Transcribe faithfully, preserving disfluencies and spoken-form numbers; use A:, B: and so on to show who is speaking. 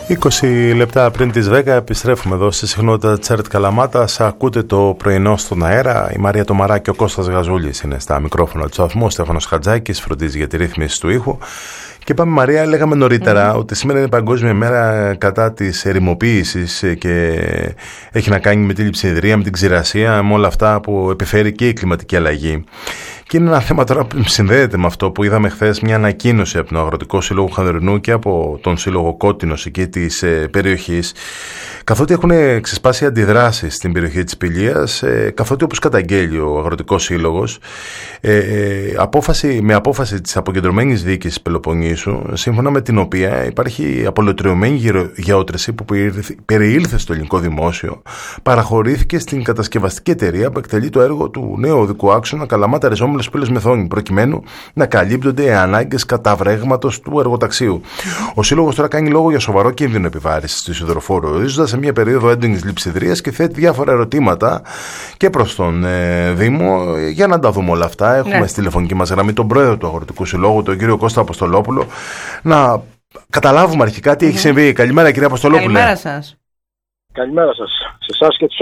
A: είκοσι λεπτά πριν τις δέκα επιστρέφουμε εδώ στη συχνότητα Τσέρτ Καλαμάτας. Ακούτε το πρωινό στον αέρα. Η Μαρία Τομαρά και ο Κώστας Γαζούλης είναι στα μικρόφωνα του σταθμού. Ο Στέφανος Χατζάκης φροντίζει για τη ρύθμιση του ήχου. Και πάμε, Μαρία, λέγαμε νωρίτερα mm. ότι σήμερα είναι Παγκόσμια Μέρα κατά της ερημοποίησης και έχει να κάνει με τη λειψιδρία, με την ξηρασία, με όλα αυτά που επιφέρει και η κλιματική αλλαγή. Και είναι ένα θέμα τώρα που συνδέεται με αυτό που είδαμε χθες, μια ανακοίνωση από τον Αγροτικό Σύλλογο Χανδρινού και από τον Σύλλογο Κότινος εκεί της ε, περιοχής, καθότι έχουν ξεσπάσει αντιδράσεις στην περιοχή της Πηλίας, ε, καθότι όπως καταγγέλει ο Αγροτικός Σύλλογος, ε, ε, απόφαση, με απόφαση της αποκεντρωμένης διοίκησης Πελοποννήσου, σύμφωνα με την οποία υπάρχει απολωτριωμένη γεώτρηση που περιήλθε στο ελληνικό δημόσιο, παραχωρήθηκε στην κατασκευαστική εταιρεία που εκτελεί το έργο του νέου οδικού άξονα Καλαμάτα Ριζόμυλος Πύλος Μεθόνη, προκειμένου να καλύπτονται οι ανάγκες καταβρέγματος του εργοταξίου. Ο Σύλλογος τώρα κάνει λόγο για σοβαρό κίνδυνο επιβάρησης του σιδηροφόρου, ορίζοντας σε μια περίοδο έντονης λειψιδρίας και θέτει διάφορα ερωτήματα και προς τον ε, Δήμο. Για να τα δούμε όλα αυτά, έχουμε ναι. στη τηλεφωνική μας γραμμή τον πρόεδρο του Αγροτικού Συλλόγου, τον κύριο Κώστα Αποστολόπουλο, να καταλάβουμε αρχικά τι mm-hmm. έχει συμβεί. Καλημέρα, κύριε Αποστολόπουλε.
B: Καλημέρα σας.
C: Καλημέρα σας, σε εσάς και τους